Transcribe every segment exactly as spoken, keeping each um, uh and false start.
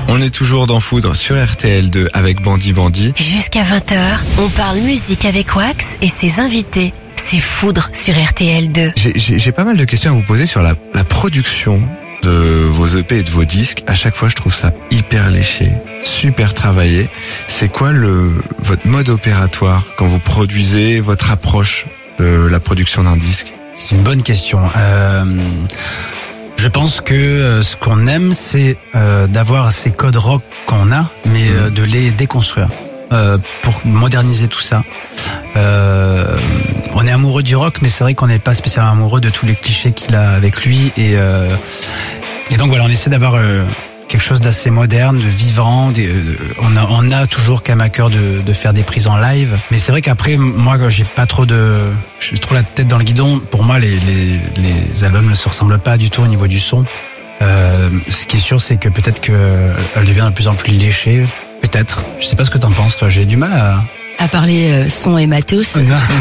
On est toujours dans Foudre sur R T L deux avec Bandit Bandit. Jusqu'à vingt heures, on parle musique avec Wax et ses invités. C'est Foudre sur R T L deux. J'ai, j'ai, j'ai pas mal de questions à vous poser sur la, la production de vos E P et de vos disques. À chaque fois, je trouve ça hyper léché, super travaillé. C'est quoi le votre mode opératoire quand vous produisez, votre approche de la production d'un disque? C'est une bonne question. Euh, je pense que euh, ce qu'on aime, c'est euh, d'avoir ces codes rock qu'on a, mais euh, de les déconstruire euh, pour moderniser tout ça. Euh, on est amoureux du rock, mais c'est vrai qu'on n'est pas spécialement amoureux de tous les clichés qu'il a avec lui. Et, euh, et donc voilà, on essaie d'avoir euh, quelque chose d'assez moderne, de vivant. De, euh, on a, on a toujours quand même à cœur de, de faire des prises en live. Mais c'est vrai qu'après, moi, j'ai pas trop de, j'ai trop la tête dans le guidon. Pour moi, les, les, les albums ne se ressemblent pas du tout au niveau du son. Euh, ce qui est sûr, c'est que peut-être que elle devient de plus en plus léchée. Peut-être. Je sais pas ce que t'en penses, toi. J'ai du mal à... À parler euh, son et matos.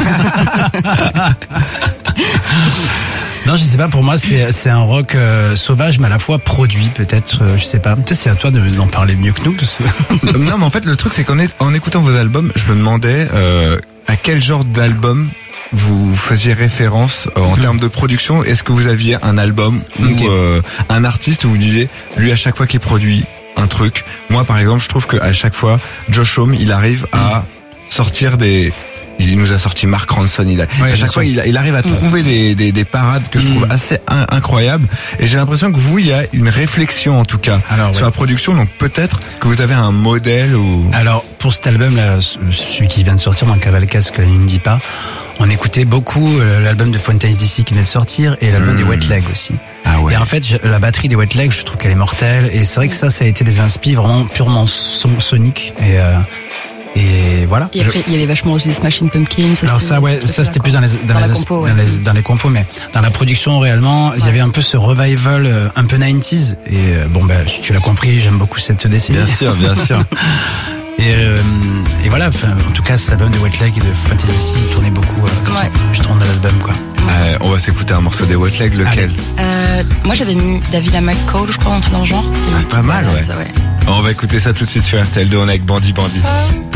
Non, je sais pas, pour moi c'est c'est un rock euh, sauvage mais à la fois produit peut-être, euh, je sais pas. Peut-être c'est à toi de, d'en parler mieux que nous. Parce que... Non mais en fait le truc c'est qu'en est, en écoutant vos albums, je me demandais euh, à quel genre d'album vous faisiez référence euh, en mmh. termes de production. Est-ce que vous aviez un album okay. ou euh, un artiste où vous disiez lui à chaque fois qu'il produit un truc. Moi par exemple je trouve que à chaque fois Josh Homme il arrive à sortir des, il nous a sorti Mark Ronson, il a, ouais, à chaque fois il, il arrive à trouver mmh. des, des, des parades que je trouve mmh. assez in, incroyables et j'ai l'impression que vous il y a une réflexion en tout cas alors, sur ouais. la production, donc peut-être que vous avez un modèle ou... Alors pour cet album là, celui qui vient de sortir dans Cavalcas, ce que la nuit ne dit pas, on écoutait beaucoup l'album de Fontaine's D C qui venait de sortir et l'album mmh. des Wet Leg aussi. Ah ouais. Et en fait, la batterie des Wet Leg, je trouve qu'elle est mortelle et c'est vrai que ça, ça a été des inspi vraiment purement son, soniques et euh, Et voilà. Et après, il y avait vachement aussi les Smashing Pumpkins. Ça, Alors ça, ouais, ça c'était plus dans les dans, dans, les, compo, ouais. dans les dans les compos, mais dans la production réellement, ouais. il y avait un peu ce revival euh, un peu quatre-vingt-dix. Et euh, bon, ben, si tu l'as compris, j'aime beaucoup cette décennie. Bien sûr, bien sûr. Et, euh, et voilà, en tout cas, cet album de Wet Leg et de Fantasy, il tournait beaucoup. Euh, ouais. Je tourne à l'album, quoi. Euh, on va s'écouter un morceau des Wet Leg, lequel? euh, Moi, j'avais mis Davida McCall, je crois, un truc dans le genre. C'est ah, pas mal, ouais. Ça, ouais. On va écouter ça tout de suite sur R T L deux, on est avec Bandit Bandit.